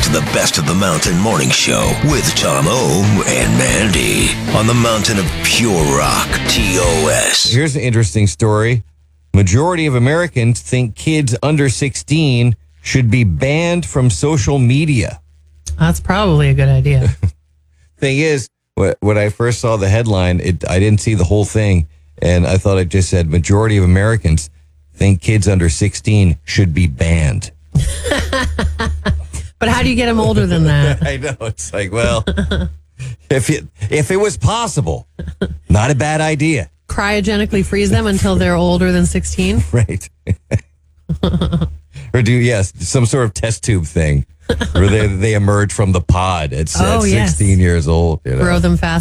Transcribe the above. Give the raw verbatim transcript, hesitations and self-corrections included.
to the Best of the Mountain Morning Show with Tom O and Mandy on the mountain of pure rock, T O S. Here's an interesting story. Majority of Americans think kids under sixteen should be banned from social media. That's probably a good idea. Thing is, when I first saw the headline, it I didn't see the whole thing, and I thought it just said majority of Americans think kids under sixteen should be banned. But how do you get them older than that? I know. It's like, well, if it, if it was possible, not a bad idea. Cryogenically freeze them until they're older than sixteen? Right. Or do, yes, some sort of test tube thing where they, they emerge from the pod at, Oh, at yes. sixteen years old. You know? Grow them fast.